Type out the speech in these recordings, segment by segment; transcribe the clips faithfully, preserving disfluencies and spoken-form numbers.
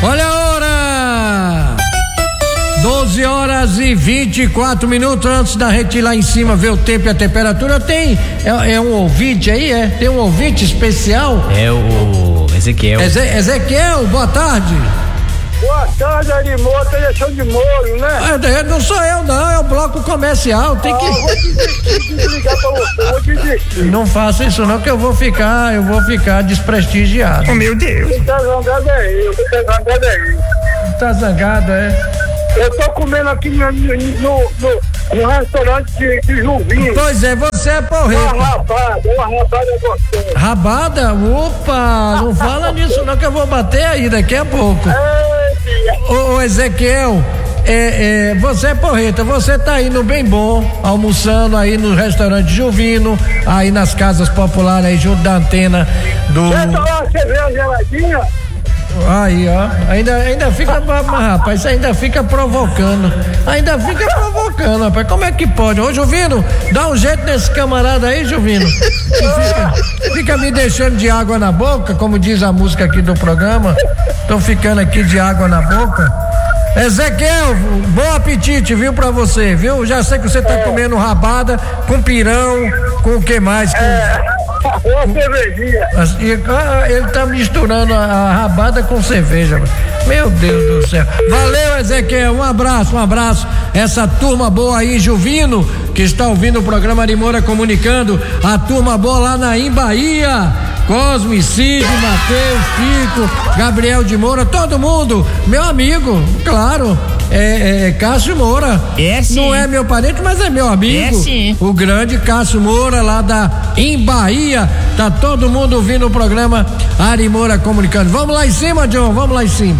Olha a hora! doze horas e vinte e quatro minutos. Antes da gente ir lá em cima ver o tempo e a temperatura, tem é, é um ouvinte aí, é? Tem um ouvinte especial? É o Ezequiel. Eze, Ezequiel, boa tarde. Boa tarde, Arimor, tá deixando de molho, né? É, não sou eu não, é o bloco comercial, tem que... Ah, vou desligar pra você, vou desistir. Não faça isso não, que eu vou ficar, eu vou ficar desprestigiado. Oh, meu Deus. Quem tá zangado é eu, quem tá zangado é eu. Tá zangado, é? Eu tô comendo aqui no, no, no, no restaurante de, de Juvinho. Pois é, você é porreta. Uma rabada, uma rabada gostosa. Rabada? Opa, não fala nisso não, que eu vou bater aí daqui a pouco. Ô, ô Ezequiel, é, é, você é porreta, você tá aí no Bem Bom, almoçando aí no restaurante Juvino, aí nas casas populares aí junto da antena do... Quer tomar uma cerveja geladinha? Aí, ó, ainda, ainda fica, mas rapaz, isso ainda fica provocando, ainda fica provocando, rapaz, como é que pode? Ô Juvino, dá um jeito nesse camarada aí, Juvino, fica, fica me deixando de água na boca, como diz a música aqui do programa, tô ficando aqui de água na boca. Ezequiel, bom apetite, viu, pra você, viu? Já sei que você tá é. comendo rabada com pirão, com o que mais? Com... É. Uma cervejinha. Ele tá misturando a, a rabada com cerveja. Meu Deus do céu. Valeu, Ezequiel. Um abraço, um abraço. Essa turma boa aí, Juvino, que está ouvindo o programa Arimora Comunicando. A turma boa lá na Bahia. Cosme, Cid, Matheus, Chico, Gabriel de Moura, todo mundo, meu amigo, claro, é, é Cássio Moura. É sim. Não é meu parente, mas é meu amigo. É sim. O grande Cássio Moura lá da em Bahia. Tá todo mundo ouvindo o programa Arimora Comunicando. Vamos lá em cima, John, vamos lá em cima.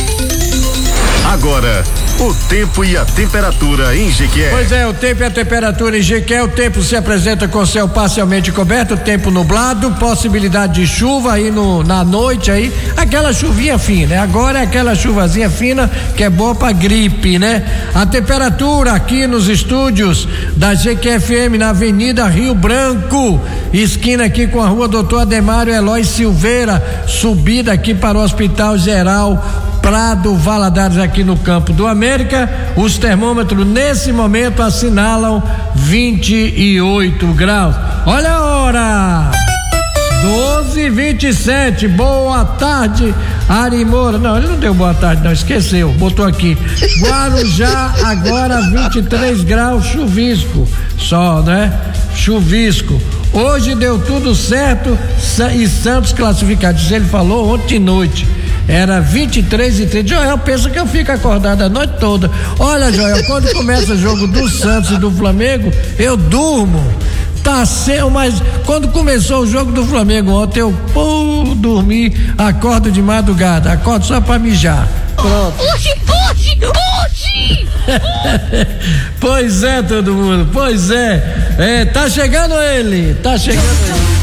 Agora, o tempo e a temperatura em Jequié. Pois é, o tempo e a temperatura em Jequié. O tempo se apresenta com céu parcialmente coberto, tempo nublado, possibilidade de chuva aí no, na noite aí, aquela chuvinha fina, né? Agora é aquela chuvazinha fina que é boa pra gripe, né? A temperatura aqui nos estúdios da Jequié F M na Avenida Rio Branco, esquina aqui com a rua Doutor Ademário Eloy Silveira, subida aqui para o Hospital Geral Prado Valadares, aqui no Campo do América. Os termômetros nesse momento assinalam vinte e oito graus. Olha a hora, doze e vinte e sete. Boa tarde, Arimora. Não, ele não deu boa tarde, não, esqueceu, botou aqui. Guarujá agora vinte e três graus, chuvisco só, né? Chuvisco. Hoje deu tudo certo e Santos classificado. Isso ele falou ontem de noite. Era vinte e três e trinta. Joel pensa que eu fico acordado a noite toda. Olha, Joel, quando começa o jogo do Santos e do Flamengo, eu durmo. Tá sem, mas quando começou o jogo do Flamengo ontem, eu pô, dormi, acordo de madrugada, acordo só pra mijar. Pronto. Oxi, oxi, oxi! Pois é, todo mundo, pois é. É, tá chegando ele, tá chegando ele.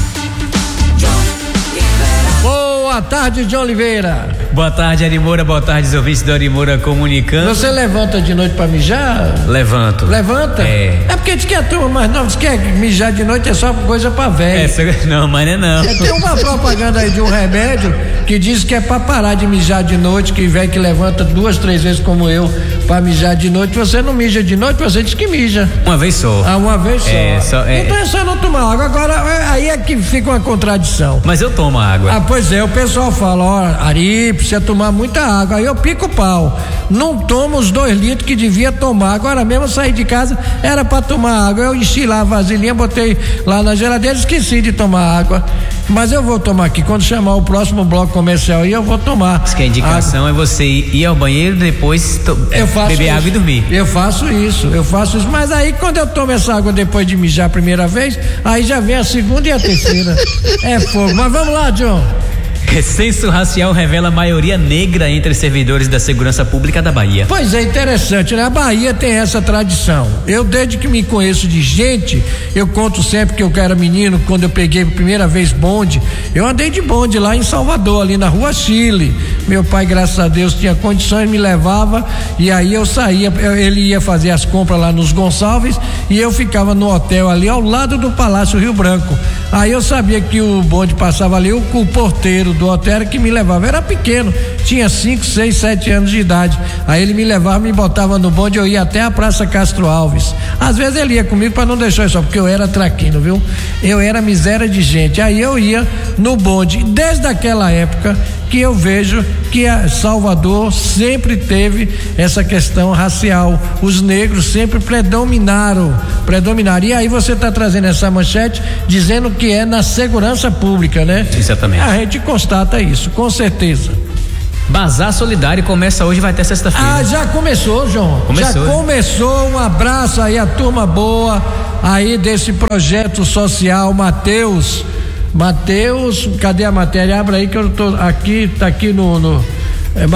Boa tarde, John Oliveira. Boa tarde, Arimora, boa tarde, os ouvintes do Arimora Comunicando. Você levanta de noite pra mijar? Levanto. Levanta? É. É porque diz que a turma mais nova diz que é mijar de noite é só coisa pra velho. É, não, mas não é não. É, tem uma propaganda aí de um remédio que diz que é pra parar de mijar de noite, que velho que levanta duas, três vezes como eu pra mijar de noite. Você não mija de noite, você diz que mija. Uma vez só. Ah, uma vez só. É, só é, então é só não tomar água. Agora, aí é que fica uma contradição. Mas eu tomo água. Ah, pois é, o pessoal fala, ó, Ari, precisa tomar muita água. Aí eu pico o pau. Não tomo os dois litros que devia tomar. Agora mesmo eu saí de casa, era pra tomar água. Eu enchi lá a vasilhinha, botei lá na geladeira, esqueci de tomar água. Mas eu vou tomar aqui. Quando chamar o próximo bloco comercial aí, eu vou tomar. Diz que a indicação água. É você ir ao banheiro, depois to- eu faço beber isso. água e dormir. Eu faço isso, eu faço isso. Mas aí quando eu tomo essa água depois de mijar a primeira vez, aí já vem a segunda e a terceira. É fogo. Mas vamos lá, John. Censo racial revela maioria negra entre servidores da segurança pública da Bahia. Pois é, interessante, né? A Bahia tem essa tradição. Eu, desde que me conheço de gente, eu conto sempre que eu era menino, quando eu peguei a primeira vez bonde, eu andei de bonde lá em Salvador, ali na Rua Chile. Meu pai, graças a Deus, tinha condições, me levava e aí eu saía, ele ia fazer as compras lá nos Gonçalves e eu ficava no hotel ali ao lado do Palácio Rio Branco. Aí eu sabia que o bonde passava ali, o, o porteiro do hotel que me levava. Eu era pequeno, tinha cinco, seis, sete anos de idade. Aí ele me levava, me botava no bonde, eu ia até a Praça Castro Alves. Às vezes ele ia comigo para não deixar só, porque eu era traquino, viu? Eu era miséria de gente. Aí eu ia no bonde. Desde aquela época que eu vejo que a Salvador sempre teve essa questão racial. Os negros sempre predominaram, predominaram. E aí você está trazendo essa manchete dizendo que é na segurança pública, né? Exatamente. A gente constata isso, com certeza. Bazar Solidário começa hoje, vai até sexta-feira. Ah, já começou, João. Começou, já né? começou. Um abraço aí a turma boa aí desse projeto social, Mateus. Mateus, cadê a matéria? Abra aí que eu tô aqui, tá aqui no, no é,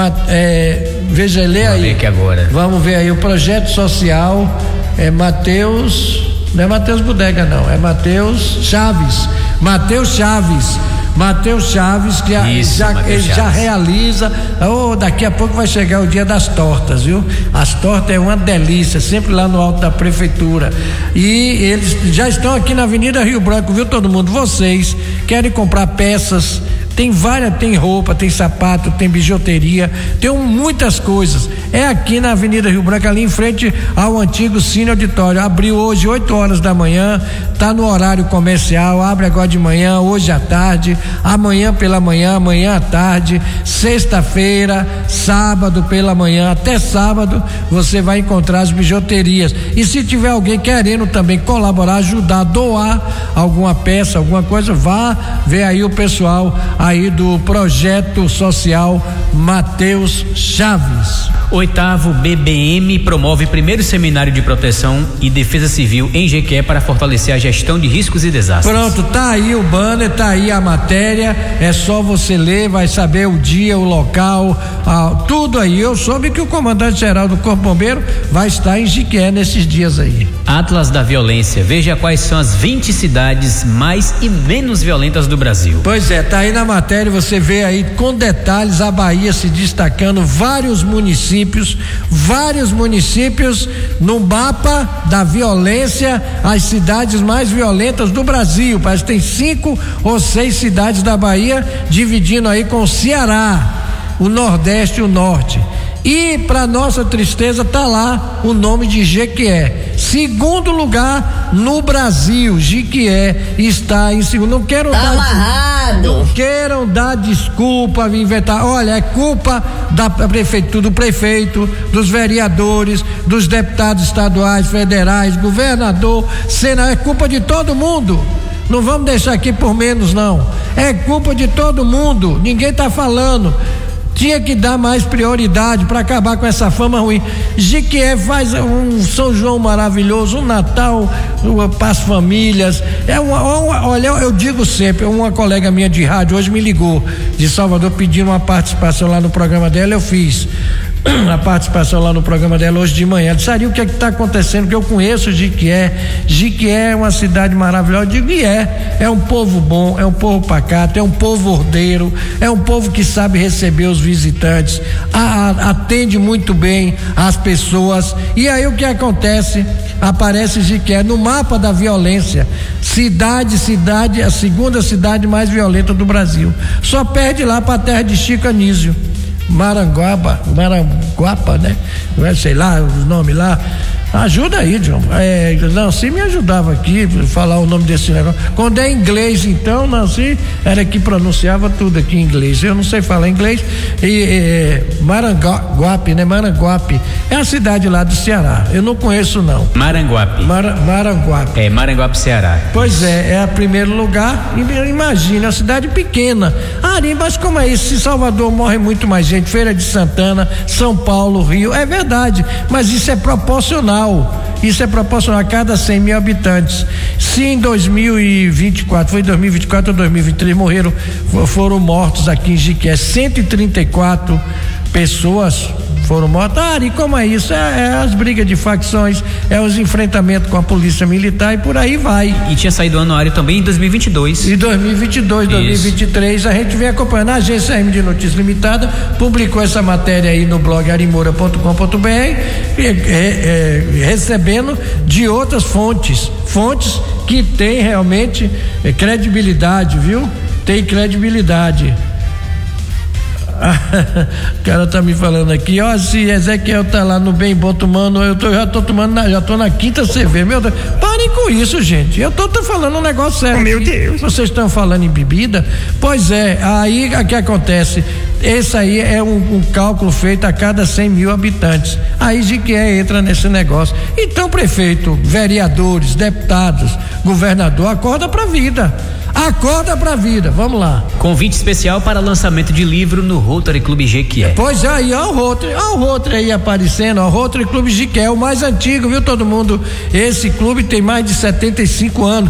é, veja, lê aí. Vamos ver aqui agora. Vamos ver aí o projeto social é Mateus, não é Mateus Bodega não, é Mateus Chaves. Mateus Chaves. Mateus Chaves, que Isso, já, Mateus ele Chaves. já realiza. Oh, daqui a pouco vai chegar o dia das tortas, viu? As tortas é uma delícia, sempre lá no alto da prefeitura. E eles já estão aqui na Avenida Rio Branco, viu, todo mundo? Vocês querem comprar peças? Tem várias, tem roupa, tem sapato, tem bijuteria, tem um, muitas coisas. É aqui na Avenida Rio Branco, ali em frente ao antigo Cine Auditório. Abriu hoje oito horas da manhã, tá no horário comercial, abre agora de manhã, hoje à tarde, amanhã pela manhã, amanhã à tarde, sexta-feira, sábado pela manhã, até sábado você vai encontrar as bijuterias. E se tiver alguém querendo também colaborar, ajudar, doar alguma peça, alguma coisa, vá ver aí o pessoal aí do projeto social Mateus Chaves. Oitavo B B M promove primeiro seminário de proteção e defesa civil em Jequié para fortalecer a gestão de riscos e desastres. Pronto, tá aí o banner, tá aí a matéria, é só você ler, vai saber o dia, o local, ah, tudo aí. Eu soube que o comandante-geral do Corpo Bombeiro vai estar em Jequié nesses dias aí. Atlas da Violência, veja quais são as vinte cidades mais e menos violentas do Brasil. Pois é, tá aí na matéria, você vê aí com detalhes a Bahia se destacando, vários municípios, vários municípios no mapa da violência, as cidades mais violentas do Brasil. Parece que tem cinco ou seis cidades da Bahia, dividindo aí com o Ceará, o Nordeste e o Norte. E para nossa tristeza tá lá o nome de Jequié, segundo lugar no Brasil. Jequié está em segundo. Não quero Tá dar, amarrado. não queiram dar desculpa, inventar. Olha, é culpa da prefeitura, do prefeito, dos vereadores, dos deputados estaduais, federais, governador, senador, é culpa de todo mundo. Não vamos deixar aqui por menos, não. É culpa de todo mundo. Ninguém tá falando. Tinha que dar mais prioridade para acabar com essa fama ruim. Jequié faz um São João maravilhoso, um Natal para as famílias. É uma, uma, olha, eu digo sempre, uma colega minha de rádio hoje me ligou de Salvador pedindo uma participação lá no programa dela, eu fiz a participação lá no programa dela hoje de manhã. Ela disse, Ari, o que é que está acontecendo? Que eu conheço Jequié. Jequié é uma cidade maravilhosa. Eu digo, e é, é um povo bom, é um povo pacato, é um povo ordeiro, é um povo que sabe receber os visitantes, a, a, atende muito bem as pessoas. E aí o que acontece? Aparece Jequié no mapa da violência, cidade, cidade, a segunda cidade mais violenta do Brasil. Só perde lá para a terra de Chico Anísio. Maranguaba, Maranguapa, né? Sei lá, os nomes lá. Ajuda aí, John. É, Nancy me ajudava aqui falar o nome desse negócio. Quando é inglês, então, Nancy era que pronunciava tudo aqui em inglês. Eu não sei falar inglês. E é, Maranguape, né? Maranguape é a cidade lá do Ceará. Eu não conheço, não. Maranguape. Mara, Maranguape. É, Maranguape, Ceará. Pois é, é o primeiro lugar. Imagina, uma cidade pequena. Ari, mas como é isso? Se Salvador morre muito mais gente, Feira de Santana, São Paulo, Rio, é verdade, mas isso é proporcional. Isso é proporcional a cada cem mil habitantes. Se em dois mil e vinte e quatro, foi em dois mil e vinte e quatro ou dois mil e vinte e três, morreram, foram mortos aqui em Jequié cento e trinta e quatro pessoas foram mortas. Ah, e como é isso? É, é as brigas de facções, é os enfrentamentos com a polícia militar e por aí vai. E tinha saído o anuário também em dois mil e vinte e dois. E dois mil e vinte e dois, dois mil e vinte e três, a gente vem acompanhando. A agência M de Notícias Limitada publicou essa matéria aí no blog arimoura ponto com ponto br, é, é, é, recebendo de outras fontes, fontes que têm realmente é, credibilidade, viu? Tem credibilidade. O cara tá me falando aqui, ó, se Ezequiel tá lá no bem bom tomando, eu tô, já tô tomando, na, já tô na quinta cerveja, meu Deus, parem com isso, gente, eu tô, tô falando um negócio sério. Oh, meu Deus. Vocês estão falando em bebida? Pois é, aí o que acontece? Esse aí é um, um cálculo feito a cada cem mil habitantes. Aí Jequié entra nesse negócio. Então, prefeito, vereadores, deputados, governador, acorda pra vida. Acorda pra vida, vamos lá. Convite especial para lançamento de livro no Rotary Clube Jequié. Pois é, aí, ó o Rotary, ó o Rotary aí aparecendo, ó, o Rotary Clube Jequié, o mais antigo, viu todo mundo? Esse clube tem mais de setenta e cinco anos.